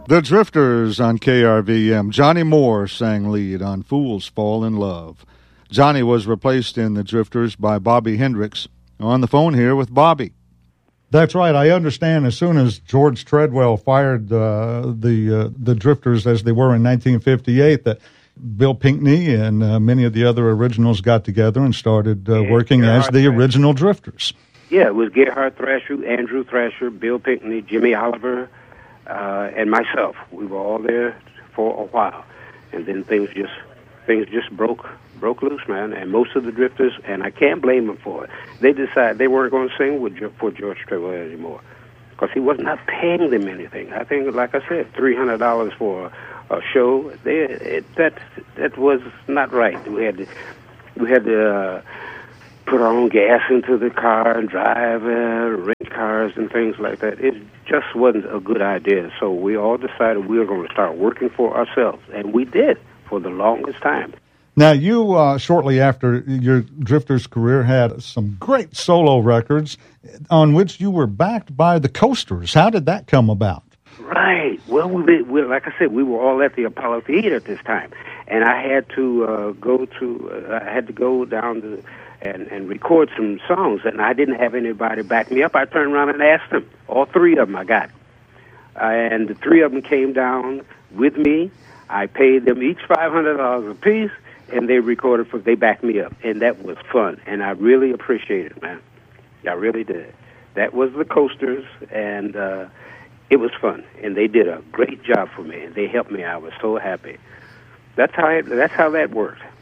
The Drifters on KRVM. Johnny Moore sang lead on Fools Fall in Love. Johnny was replaced in the Drifters by Bobby Hendricks. On the phone here with Bobby. That's right. I understand as soon as George Treadwell fired the Drifters as they were in 1958 that Bill Pinkney and many of the other originals got together and started working as the original Drifters. Yeah, it was Gerhard Thrasher, Andrew Thrasher, Bill Pinkney, Jimmy Oliver, and myself. We were all there for a while, and then things just broke loose, man. And most of the Drifters, and I can't blame them for it, they decided they weren't going to sing for George Treadwell anymore because he was not paying them anything. I think, like I said, $300 for a show. That was not right. We had to put our own gas into the car and drive, rent cars and things like that. It just wasn't a good idea. So we all decided we were going to start working for ourselves, and we did for the longest time. Now, you, shortly after your Drifters career, had some great solo records on which you were backed by the Coasters. How did that come about? Right. Well, we like I said, we were all at the Apollo Theater at this time, and I had to go down to and record some songs, and I didn't have anybody back me up. I turned around and asked them. All three of them I got. And the three of them came down with me. I paid them each $500 a piece, and they recorded they backed me up. And that was fun, and I really appreciate it, man. I really did. That was the Coasters, and it was fun. And they did a great job for me, and they helped me. I was so happy. That's how that worked.